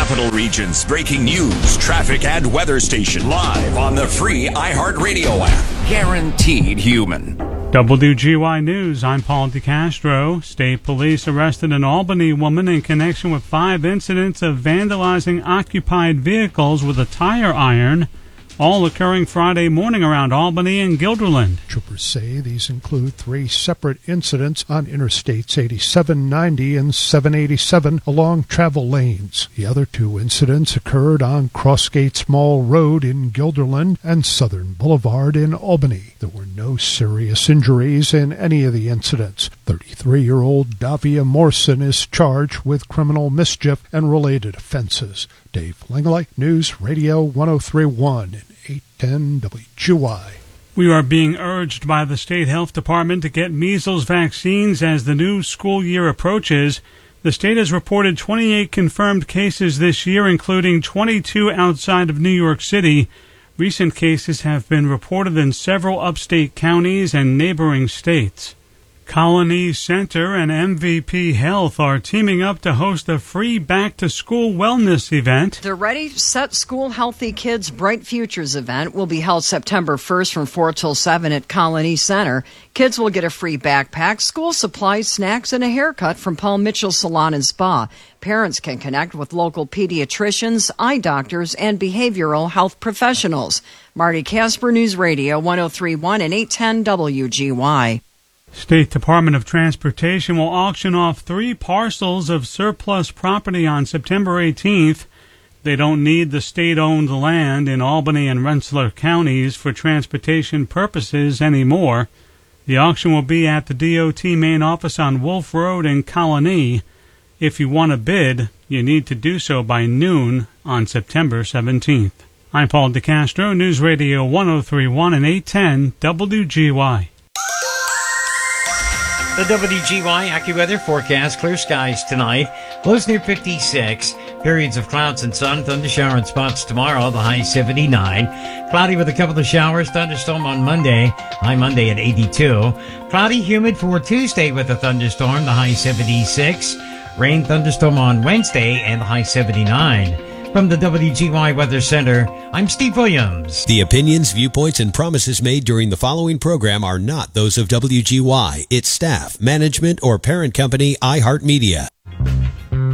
Capital Region's breaking news, traffic, and weather station live on the free iHeartRadio app. Guaranteed human. WGY News, I'm Paul DeCastro. State police arrested an Albany woman in connection with 5 incidents of vandalizing occupied vehicles with a tire iron, all occurring Friday morning around Albany and Guilderland. Troopers say these include 3 separate incidents on Interstates 87, 90, and 787 along travel lanes. The other 2 incidents occurred on Crossgates Mall Road in Guilderland and Southern Boulevard in Albany. There were no serious injuries in any of the incidents. 33-year-old Davia Morrison is charged with criminal mischief and related offenses. Dave Langley, News Radio 1031 and 810 WGY. We are being urged by the State Health Department to get measles vaccines as the new school year approaches. The state has reported 28 confirmed cases this year, including 22 outside of New York City. Recent cases have been reported in several upstate counties and neighboring states. Colony Center and MVP Health are teaming up to host a free back-to-school wellness event. The Ready, Set, School, Healthy Kids, Bright Futures event will be held September 1st from 4 till 7 at Colony Center. Kids will get a free backpack, school supplies, snacks, and a haircut from Paul Mitchell Salon and Spa. Parents can connect with local pediatricians, eye doctors, and behavioral health professionals. Marty Casper, News Radio 1031 and 810 WGY. State Department of Transportation will auction off 3 parcels of surplus property on September 18th. They don't need the state-owned land in Albany and Rensselaer counties for transportation purposes anymore. The auction will be at the DOT main office on Wolf Road in Colony. If you want to bid, you need to do so by noon on September 17th. I'm Paul DeCastro, News Radio 1031 and 810 WGY. The WGY AccuWeather forecast: clear skies tonight, lows near 56, periods of clouds and sun, thundershower and spots tomorrow, the high 79, cloudy with a couple of showers, thunderstorm on Monday, high Monday at 82, cloudy, humid for Tuesday with a thunderstorm, the high 76, rain, thunderstorm on Wednesday and the high 79. From the WGY Weather Center, I'm Steve Williams. The opinions, viewpoints, and promises made during the following program are not those of WGY, its staff, management, or parent company, iHeartMedia.